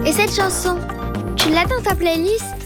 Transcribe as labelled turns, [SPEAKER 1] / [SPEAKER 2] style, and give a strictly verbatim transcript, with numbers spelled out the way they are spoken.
[SPEAKER 1] Et cette chanson, tu l'as dans ta playlist?